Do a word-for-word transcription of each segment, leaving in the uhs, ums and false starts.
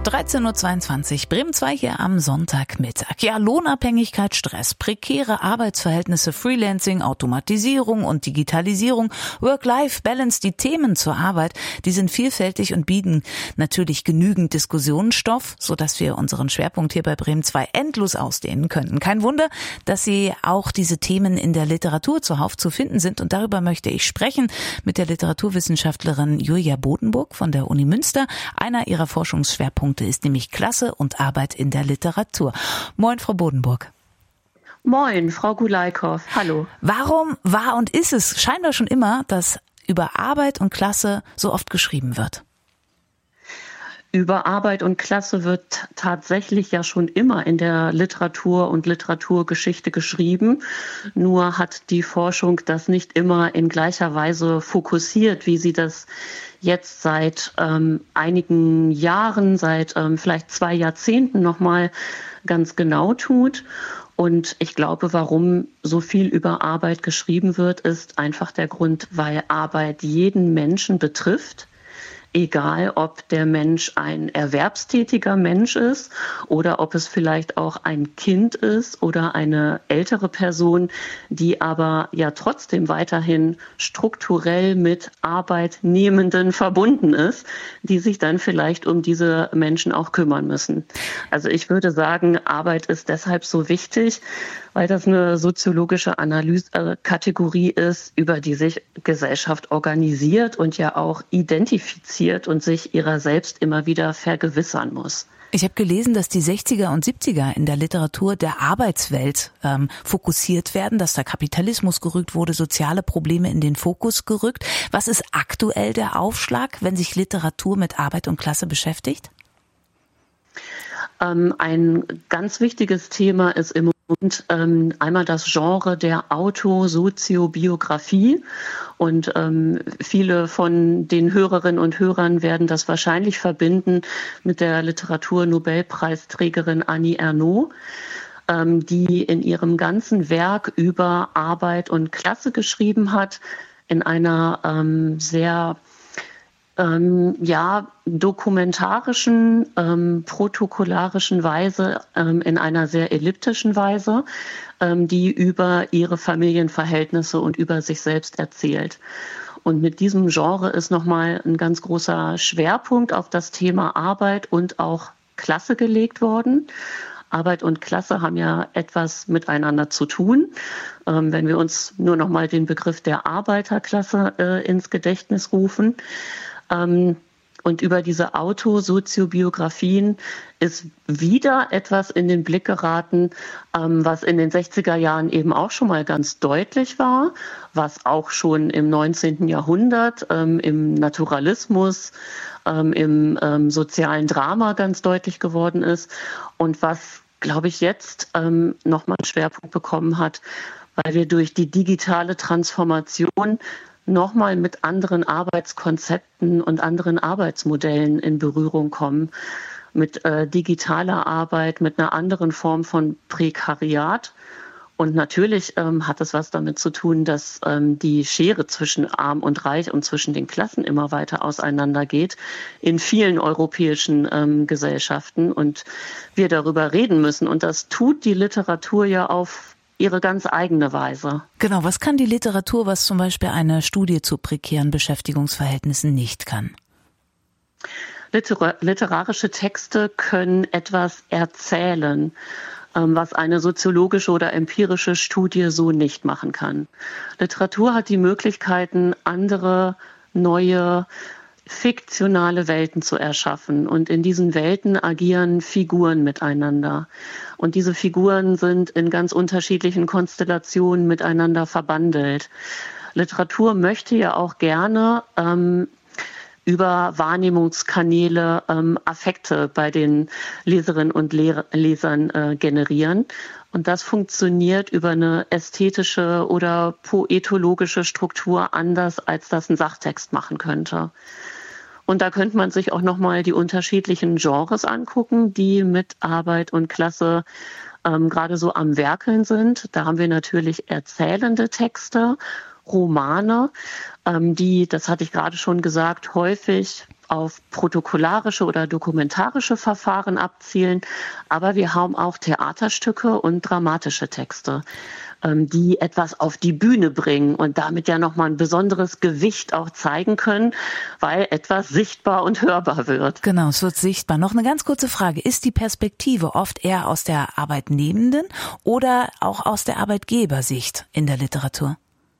dreizehn Uhr zweiundzwanzig, Bremen zwei hier am Sonntagmittag. Ja, Lohnabhängigkeit, Stress, prekäre Arbeitsverhältnisse, Freelancing, Automatisierung und Digitalisierung, Work-Life-Balance, die Themen zur Arbeit, die sind vielfältig und bieten natürlich genügend Diskussionsstoff, sodass wir unseren Schwerpunkt hier bei Bremen zwei endlos ausdehnen könnten. Kein Wunder, dass sie auch diese Themen in der Literatur zuhauf zu finden sind, und darüber möchte ich sprechen mit der Literaturwissenschaftlerin Julia Bodenburg von der Uni Münster. Einer ihrer Forschungsschwerpunkte ist nämlich Klasse und Arbeit in der Literatur. Moin, Frau Bodenburg. Moin, Frau Gulaikow. Hallo. Warum war und ist es scheinbar schon immer, dass über Arbeit und Klasse so oft geschrieben wird? Über Arbeit und Klasse wird tatsächlich ja schon immer in der Literatur und Literaturgeschichte geschrieben. Nur hat die Forschung das nicht immer in gleicher Weise fokussiert, wie sie das jetzt seit ähm, einigen Jahren, seit ähm, vielleicht zwei Jahrzehnten nochmal ganz genau tut. Und ich glaube, warum so viel über Arbeit geschrieben wird, ist einfach der Grund, weil Arbeit jeden Menschen betrifft. Egal, ob der Mensch ein erwerbstätiger Mensch ist oder ob es vielleicht auch ein Kind ist oder eine ältere Person, die aber ja trotzdem weiterhin strukturell mit Arbeitnehmenden verbunden ist, die sich dann vielleicht um diese Menschen auch kümmern müssen. Also ich würde sagen, Arbeit ist deshalb so wichtig, weil das eine soziologische Analysekategorie ist, über die sich Gesellschaft organisiert und ja auch identifiziert und sich ihrer selbst immer wieder vergewissern muss. Ich habe gelesen, dass die sechziger und siebziger in der Literatur der Arbeitswelt ähm, fokussiert werden, dass der Kapitalismus gerückt wurde, soziale Probleme in den Fokus gerückt. Was ist aktuell der Aufschlag, wenn sich Literatur mit Arbeit und Klasse beschäftigt? Ähm, ein ganz wichtiges Thema ist im Moment ähm, einmal das Genre der Autosoziobiografie. Und ähm, viele von den Hörerinnen und Hörern werden das wahrscheinlich verbinden mit der Literaturnobelpreisträgerin Annie Ernaux, ähm, die in ihrem ganzen Werk über Arbeit und Klasse geschrieben hat, in einer ähm, sehr Ähm, ja, dokumentarischen, ähm, protokollarischen Weise, ähm, in einer sehr elliptischen Weise, ähm, die über ihre Familienverhältnisse und über sich selbst erzählt. Und mit diesem Genre ist nochmal ein ganz großer Schwerpunkt auf das Thema Arbeit und auch Klasse gelegt worden. Arbeit und Klasse haben ja etwas miteinander zu tun. Ähm, wenn wir uns nur nochmal den Begriff der Arbeiterklasse äh, ins Gedächtnis rufen. Ähm, und über diese Autosoziobiografien ist wieder etwas in den Blick geraten, ähm, was in den sechziger Jahren eben auch schon mal ganz deutlich war, was auch schon im neunzehnten Jahrhundert ähm, im Naturalismus, ähm, im ähm, sozialen Drama ganz deutlich geworden ist und was, glaube ich, jetzt ähm, nochmal einen Schwerpunkt bekommen hat, weil wir durch die digitale Transformation nochmal mit anderen Arbeitskonzepten und anderen Arbeitsmodellen in Berührung kommen, mit äh, digitaler Arbeit, mit einer anderen Form von Prekariat. Und natürlich ähm, hat es was damit zu tun, dass ähm, die Schere zwischen Arm und Reich und zwischen den Klassen immer weiter auseinandergeht in vielen europäischen ähm, Gesellschaften und wir darüber reden müssen. Und das tut die Literatur ja auf ihre ganz eigene Weise. Genau, was kann die Literatur, was zum Beispiel eine Studie zu prekären Beschäftigungsverhältnissen nicht kann? Liter- literarische Texte können etwas erzählen, was eine soziologische oder empirische Studie so nicht machen kann. Literatur hat die Möglichkeiten, andere, neue, fiktionale Welten zu erschaffen. Und in diesen Welten agieren Figuren miteinander. Und diese Figuren sind in ganz unterschiedlichen Konstellationen miteinander verbandelt. Literatur möchte ja auch gerne ähm, über Wahrnehmungskanäle ähm, Affekte bei den Leserinnen und Lehr- Lesern äh, generieren. Und das funktioniert über eine ästhetische oder poetologische Struktur anders, als das ein Sachtext machen könnte. Und da könnte man sich auch nochmal die unterschiedlichen Genres angucken, die mit Arbeit und Klasse ähm, gerade so am Werkeln sind. Da haben wir natürlich erzählende Texte, Romane, ähm, die, das hatte ich gerade schon gesagt, häufig auf protokollarische oder dokumentarische Verfahren abzielen, aber wir haben auch Theaterstücke und dramatische Texte, die etwas auf die Bühne bringen und damit ja nochmal ein besonderes Gewicht auch zeigen können, weil etwas sichtbar und hörbar wird. Genau, es wird sichtbar. Noch eine ganz kurze Frage. Ist die Perspektive oft eher aus der Arbeitnehmenden oder auch aus der Arbeitgebersicht in der Literatur?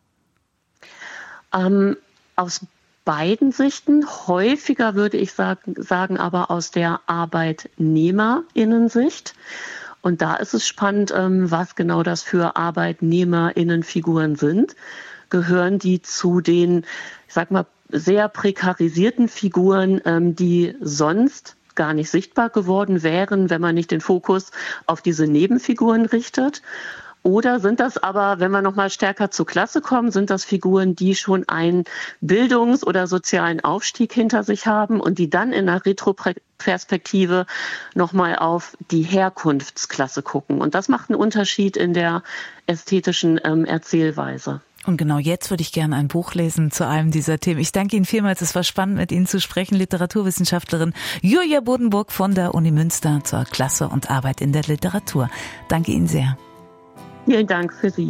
Ähm, aus beiden Sichten, häufiger würde ich sagen, sagen aber aus der Arbeitnehmerinnensicht. Und da ist es spannend, was genau das für Arbeitnehmerinnenfiguren sind. Gehören die zu den, ich sag mal, sehr prekarisierten Figuren, die sonst gar nicht sichtbar geworden wären, wenn man nicht den Fokus auf diese Nebenfiguren richtet? Oder sind das aber, wenn wir noch mal stärker zur Klasse kommen, sind das Figuren, die schon einen Bildungs- oder sozialen Aufstieg hinter sich haben und die dann in einer Retroperspektive noch mal auf die Herkunftsklasse gucken? Und das macht einen Unterschied in der ästhetischen ähm, Erzählweise. Und genau jetzt würde ich gerne ein Buch lesen zu einem dieser Themen. Ich danke Ihnen vielmals, es war spannend, mit Ihnen zu sprechen. Literaturwissenschaftlerin Julia Bodenburg von der Uni Münster zur Klasse und Arbeit in der Literatur. Danke Ihnen sehr. Vielen Dank für Sie.